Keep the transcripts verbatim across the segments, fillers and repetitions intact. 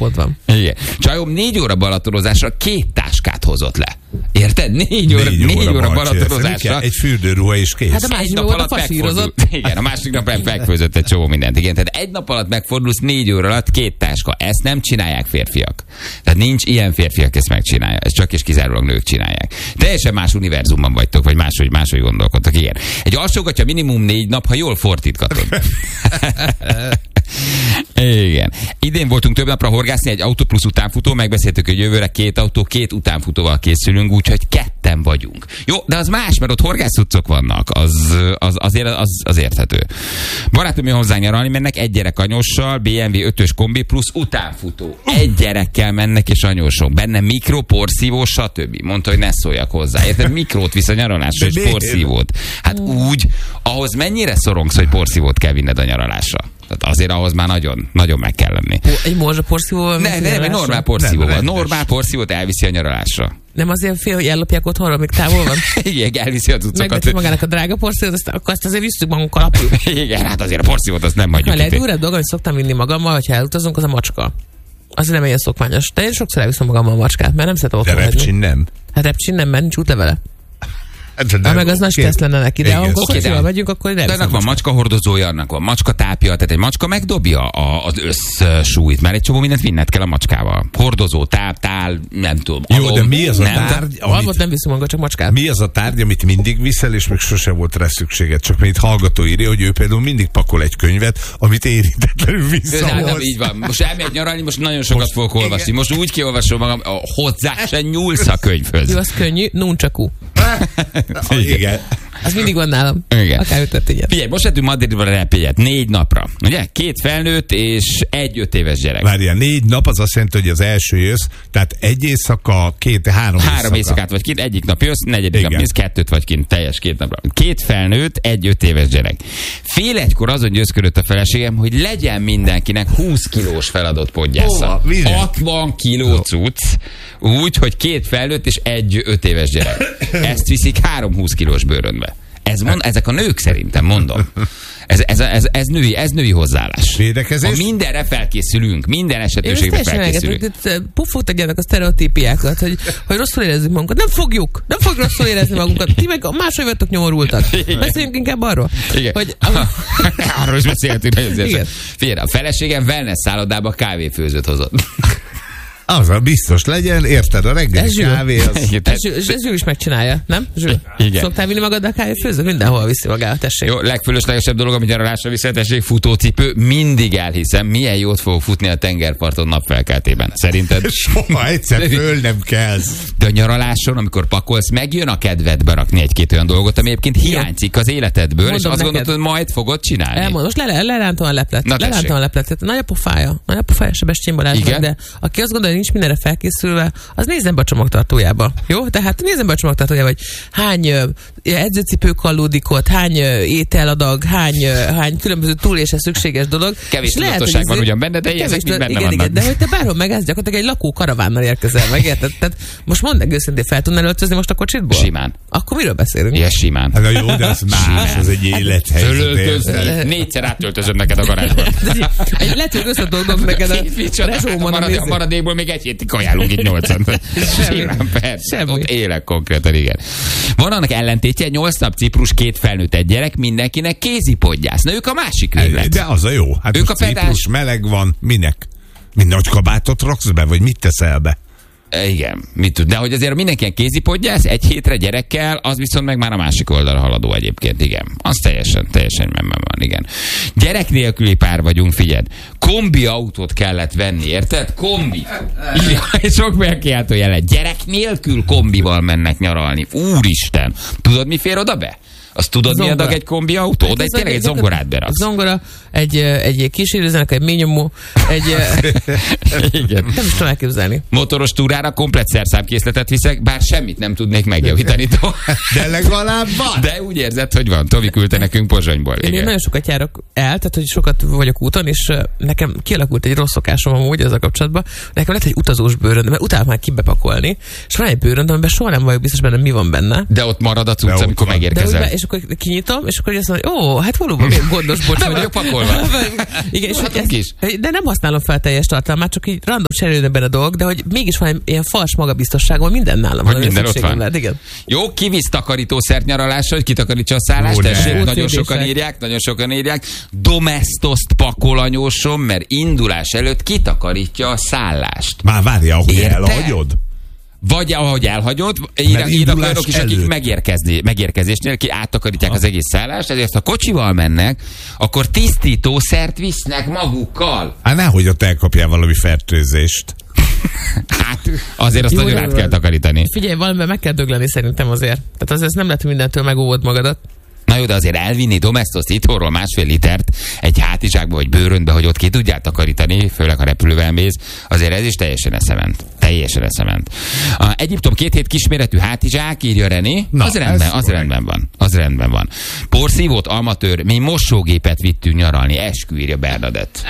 Igazad van. Igen. Csajom négy óra balatonozásra két táskát hozott le. Érted? Négy óra, négy négy óra, óra balatonozásra. Egy fürdőruha is kész. Hát a másik nap alatt megfordult. Igen, a másik nap megfőzött egy csomó mindent. Igen, tehát egy nap alatt megfordulsz, négy óra alatt két táska. Ezt nem csinálják férfiak. Tehát nincs ilyen férfiak, ezt megcsinálja. Ez csak és kizárólag nők csinálják. Teljesen más univerzumban vagytok, vagy máshogy, máshogy gondolkodtok. Igen. Egy alsógatya minimum négy nap, ha jól fordítgatod. Igen. Idén voltunk több napra horgászni, egy autó plusz utánfutó, megbeszéltük, hogy jövőre két autó, két utánfutóval készülünk, úgyhogy ketten vagyunk. Jó, de az más, mert ott horgászutcok vannak, az, az, azért, az, az érthető. Barátom jön hozzá nyaralni, mennek egy gyerek anyossal, bé em vé ötös kombi plusz utánfutó. Egy gyerekkel mennek és anyósok. Benne mikro, porszívó, stb. Mondta, hogy ne szóljak hozzá. Érted? Mikrót visz a nyaralásra és porszívót. Hát úgy, ahhoz mennyire szorongsz, hogy porszívót kell vinned a nyaralásra? Tehát azért ahhoz már nagyon, nagyon meg kell lenni. Egy morzsa porszívóval? Ne, ne, nem, egy normál porszívóval. Normál porszívót elviszi a nyaralásra. Nem azért fél, hogy ellopják otthonra, amíg távol van? Igen, elviszi a cuccokat. Megveszi magának a drága porszívót, aztán akkor azt azért visszük magunkkal apjuk. Igen, hát azért a porszívót azt nem hagyjuk. Ha egy durvább dolog, amit szoktam vinni magammal, hogyha elutazunk, az a macska. Azért nem ilyen szokványos. De én sokszor elviszem magammal a macskát, mert nem szeretem otthon hagyni. De repcsin nem. Hát repcsin nem, mert nincs útlevele. Ha meg az nagy stressz lenne neki, de amikor kocsival megyünk, akkor nem. De annak van macska hordozója, annak van macska tápja, tehát egy macska megdobja a, az összsúlyt, mert egy csomó mindent vinned kell a macskával. Hordozó, táp, tál, nem tudom. Jó, alom, de mi az a nem, tárgy, amit... nem viszünk maga, csak macskát. Mi az a tárgy, amit mindig viszel, és még sose volt rá szükséged? Csak mint hallgató írja, hogy ő például mindig pakol egy könyvet, amit érintetlenül visszahoz. Nem, így van. Most elmegy nyaralni, most nagyon sokat most, fogok olvasni. Igen. Most úgy kiolvasom magam, hozzá se nyúlsz a könyvhöz. Jó, az könnyű, nunchaku. Igen. Az mindig van nálam. Igen. Akár ütött egyet. Figyelj, most lettünk Madridba repélyet, négy napra. Ugye? Két felnőtt és egy öt éves gyerek. Várjál, négy nap az azt jelenti, hogy az első jössz, tehát egy éjszaka, két, három éjszaka. Három éjszakát vagy kint, egyik nap jössz, negyedik nap jössz, kettőt vagy kint, teljes két napra. Két felnőtt, egy öt éves gyerek. Fél egykor azon győzködött a feleségem, hogy legyen mindenkinek húsz kilós feladott podgyásza. hatvan kiló cucc, úgy, hogy két felnőtt és egy öt éves gyerek. Ezt viszik három húsz kilós bőrönbe. Ez mond, ezek a nők szerintem, mondom. Ez, ez, ez, ez, női, ez női hozzáállás. Védekezés? Ha mindenre felkészülünk, minden esetőségre felkészülünk. Puffót tegyenek a sztereotípiákat, hogy, hogy rosszul érezzük magunkat. Nem fogjuk! Nem fogjuk rosszul érezni magunkat. Ti meg máshogy vagytok nyomorultak. Beszéljünk inkább arról. Igen. Hogy, arról is beszéltünk. Figyelj, a feleségem wellness szállodába kávéfőzőt hozott. Az a biztos legyen, érted, a reggeli kávé az... Ez ő is megcsinálja, nem? Zsül? Szoktál vinni magad a kávéfőzőt? Mindenhol viszi magát, tessék. Jó, legfölöslegesebb dolog, amit nyaralásra viszel, tessék, futócipő. Mindig elhiszem, milyen jót fog futni a tengerparton napfelkeltében. Szerinted? Soha egyszer föl nem kelsz. De a nyaraláson, amikor pakolsz, megjön a kedved berakni egy-két olyan dolgot, ami egyébként hiányzik az életedből, mondom és azt neked. Gondolod, hogy majd fogod csinálni. Elmondom, most le, lelántom a leplet. Lelántom a lepletet. Nagy a pofája. Nagy a pofája Sebestyén Balázs, de aki azt gondolja, nincs mindenre felkészülve, az nézzen be a csomagtartójába. Jó? Tehát nézzen be a csomagtartójába, hogy hány uh, edzőcipő kallódikot, hány uh, ételadag, hány, uh, hány különböző túlélésre szükséges dolog. Kevés tudatosság van ugyan benne, de ezek mind benne igen, vannak. Igen, de hogy te bárhol megállsz, gyakorlatilag egy lakó karavánnal érkezel meg, érted? Tehát most mondd meg őszintén, fel tudnál öltözni most a kocsitból? Simán. Akkor miről beszélünk? Igen, simán. Hát jó, de az más, az egy élethelyzet. Négyszer átöltözöm neked a garázsban. Lehet, hogy összetolgom neked a maradékból még egy hétig kajálunk itt nyolcan. Simán, persze. Ott élek konkrétan, igen. Van annak ellentétje, nyolc nap Ciprus, két felnőtt, egy gyerek, mindenkinek kézipodgyász. Na ők a másik véglet. De az a jó. Hát ők a pedás... Ciprus, meleg van, minek? Mind nagy kabátot raksz be, vagy mit teszel be? Igen, mit tud. De hogy azért mindenki kézipodgyász, egy hétre gyerekkel, az viszont meg már a másik oldalra haladó egyébként, igen. Az teljesen, teljesen memben van, igen. Gyerek nélküli pár vagyunk, figyeld. Kombi autót kellett venni, érted? Kombi. Igen, sok megkiáltó jelet. Gyerek nélkül kombival mennek nyaralni. Úristen. Tudod, mi fér oda be? Azt tudod, mi adag egy kombi autó? Oda egy tényleg egy zongorát beraksz. Zongora, egy, egy kísérőzenek, egy ményomó, egy... Igen. Nem is tudom elképzelni. Motoros túrára komplet szerszámkészletet viszek, bár semmit nem tudnék megjavítani. De legalább van. De úgy érzed, hogy van. Tomi küldte nekünk Pozsonyból. Én, én nagyon sokat járok el, tehát hogy sokat vagyok úton, és nekem kialakult egy rossz szokásom amúgy ezzel kapcsolatban. Nekem lett egy utazós bőröndöm, mert utálom már kibepakolni, és van egy bőröndöm, amiben soha nem vagyok biztos benne, mi van benne. De ott marad a cucc, amikor megérkezel. és akkor kinyitom, és akkor azt mondom, hogy ó, hát valóban még gondos bocs vagyok. vagyok pakolva. Igen, és ezt, is. De nem használom fel teljes tartalmát, csak így random cserélődnek benne a dolgok, de hogy mégis van ilyen fals magabiztosságban minden nálam van. Minden ott van. Lehet, igen. Jó, kivisz takarítószert nyaralásra, hogy kitakarítsa a szállást, Ó, tessék, ne. nagyon sokan írják, nagyon sokan írják. Domestoszt pakol anyósom, mert indulás előtt kitakarítja a szállást. Már várja, ahogy Érte? elhagyod? Vagy ahogy elhagyod, írnak olyanok is, akik megérkezni, megérkezésnél ki áttakarítják az egész szállást, ezért ha kocsival mennek, akkor tisztítószert visznek magukkal. Hát nehogy ott elkapjál valami fertőzést. Hát azért azt Jó, nagyon át kell takarítani. Figyelj, valamiben meg kell dögleni szerintem azért. Tehát azért nem lehet mindentől megóvod magadat. Na jó, de azért elvinni Domestoszt itthonról másfél litert egy hátizsákba vagy bőröntbe, hogy ott ki tudjál takarítani, főleg ha repülővel mész, azért ez is teljesen eszement. Teljesen eszement. A Egyiptom két hét kisméretű hátizsák, írja René. Na, az rendben, az rendben van. Az rendben van. Porszívót, amatőr, mi mosógépet vittünk nyaralni, eskü, írja Bernadett.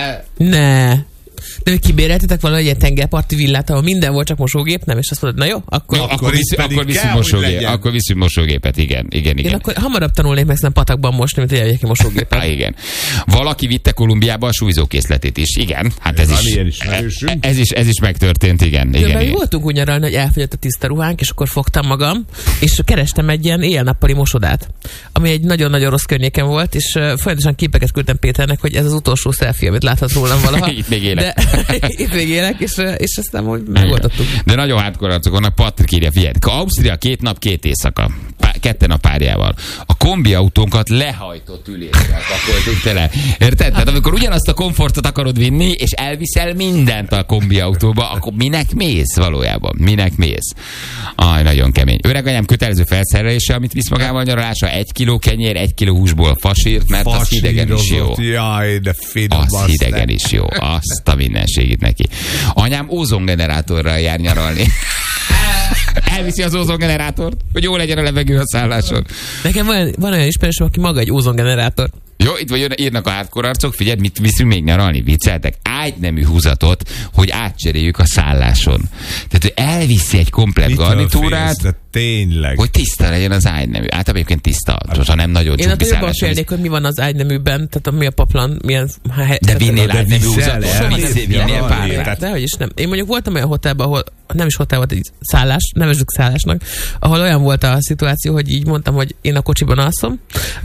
Ne. De hogy kibéreltetek valahogy egy tengerparti villát, ahol minden volt, csak mosógép, nem? És azt mondod, na jó, akkor... Jó, akkor, visz, akkor, viszünk mosógép, akkor viszünk mosógépet, igen, igen, igen. Én akkor hamarabb tanulnék meg nem patakban mosni, mint hogy eljek ki mosógépet. Há, igen. Valaki vitte Kolumbiába a súlyzókészletét is, igen. Hát ez is, ez is, ez is megtörtént, igen. igen, igen. igen. Voltunk úgy nyaralni, hogy elfogyott a tiszta ruhánk, és akkor fogtam magam, és kerestem egy ilyen éjjel-nappali mosodát, ami egy nagyon-nagyon rossz környéken volt, és folyamatosan képeket küldtem Péternek, hogy ez az utolsó selfie, amit láthat rólam valaha. Itt még élek. De, itt még élek, és, és aztán úgy megoldottuk. De nagyon hardcore arcok vannak, Patrik írja, figyelj, Ausztria két nap, két éjszaka, pá, ketten a párjával. A kombiautónkat lehajtott üléssel pakoltuk tele. Érted? Tehát amikor ugyanazt a komfortot akarod vinni, és elviszel mindent a kombiautóba, akkor minek mész valójában? Minek mész? Aj, nagyon kemény. Öreganyám kötelező felszerelése, amit visz magával nyaralásra, egy kiló kenyér, egy kiló húsból fasírt, mert az hidegen is jó. Jaj, de finom. Az hidegen is jó. Azt a mindenségét neki. Anyám ózongenerátorral jár nyaralni. Elviszi az ózongenerátort, hogy jó legyen a levegő a szálláson. Nekem van, van olyan ismerősöm, aki maga egy ózongenerátor. Jó, itt vagy írnak a hardcore arcok, figyelj, mit viszünk még nyaralni, vicceltek, ágynemű húzatot, hogy átcseréljük a szálláson. Tehát, hogy elviszi egy komplett mit garnitúrát, félsz, tényleg. hogy tiszta legyen az ágynemű. Általában egyébként tiszta, ha nem nagyon csúfi szállás. Én jobban félnék, hogy mi van az ágyneműben, tehát mi a paplan, milyen... De vinnél ágynemű húzatot? Vinnél pár. Dehogy is nem. Én mondjuk voltam olyan hotelben, ahol nem is hotel volt, egy szállás, nevezzük szállásnak, ahol olyan volt a szituáció, hogy így mondtam, hogy én a kocsiban alszom,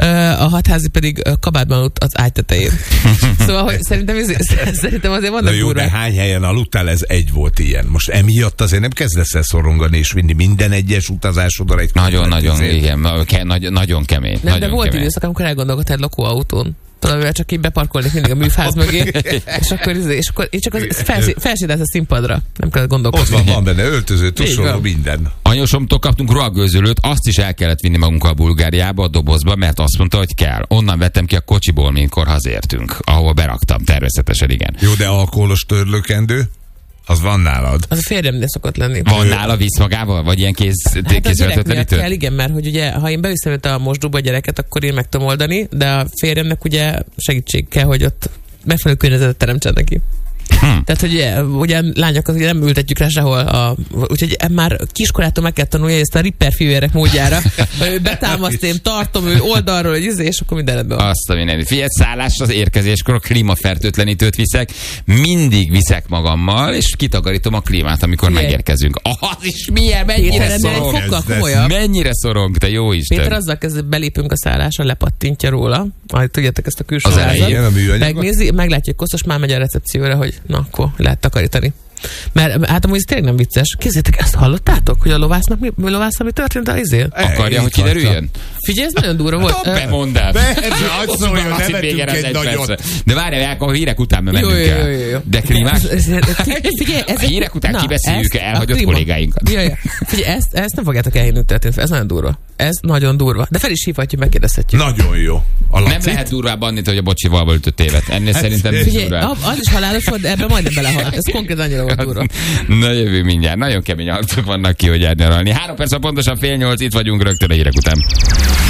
a hatházi pedig kabátban aludt az ágy tetején. Szóval, hogy szerintem, ez, szerintem azért vannak jó, de hány helyen aludtál, ez egy volt ilyen. Most emiatt azért nem kezdesz el szorongani és vinni minden egyes utazásodra egy nagyon-nagyon, igen, ke, nagy, nagyon kemény. Nem, nagyon de volt kemény. időszak, amikor elgondolkodtál lakóautón. Talán csak így beparkolnék mindig a műfáz mögé, és akkor, és akkor én csak felsétálsz a színpadra. Nem kell gondolkodni. Ott van, van benne öltöző, tusoló, minden. Anyósomtól kaptunk ruhagőzölőt, azt is el kellett vinni magunkkal a Bulgáriába, a dobozba, mert azt mondta, hogy kell. Onnan vettem ki a kocsiból, mintkor hazértünk, ahol beraktam, természetesen, igen. Jó, de alkoholos törlőkendő? Az van nálad? Az a férjemnél szokott lenni. Van nála, visz magával? Vagy ilyen kéz, hát kézöltetlenítő? kell, igen, mert hogy ugye, ha én beviszem őt a mosdóba a gyereket, akkor én meg tudom oldani, de a férjemnek ugye segítség kell, hogy ott megfelelő környezetet teremtsen neki. Hm. Tehát, hogy ugye, ugye lányokat ugye nem ültetjük rá sehol, a, úgyhogy már kiskorától meg kell tanulni ezt a ripper fivérek módjára. Ő betámaszt, én tartom ő oldalról, hogy izé, és akkor minden ebben van. Azt a minden. Figyelj, szállás az érkezéskor, a klímafertőtlenítőt viszek, mindig viszek magammal, és kitakarítom a klímát, amikor Figyelj. megérkezünk. Az is milyen, mennyire Péter, szorong. Mennyire szorong, te jó Isten. Péter azzal kezdve belépünk a szállásra, lepattintja róla, majd tudjátok ezt a külső az házat, megnézi, meglátja, hogy koszos, már megy a recepcióra, hogy na, akkor lehet takarítani. Mert hát amúgy ez tényleg nem vicces. Kézzétek, ezt hallottátok, hogy a lovásznak mi, lovásznak mi történt az izé? Akarja, hogy kiderüljön? Figyelj, ez nagyon durva volt. Bemondd el. De várjál, akkor a hírek után mennünk kell. De klímás? A hírek után kibeszéljük elhagyott kollégáinkat. Figyelj, ezt nem fogjátok elhinni, hogy történt. Ez nagyon durva. Ez nagyon durva. De fel is hívhatjuk, megkérdezhetjük. Nagyon jó. Nem lehet durvább annit, hogy a bocsival volt öt évet. Ennél szerintem figyelj, az is halálos volt, de ebben majdnem belehalt. Ez konkrét annyira volt durva. Na jövő mindjárt. Nagyon kemény arcok vannak ki, hogy elnyaralni. Három perc a pontosan fél nyolc, itt vagyunk rögtön a hírek után.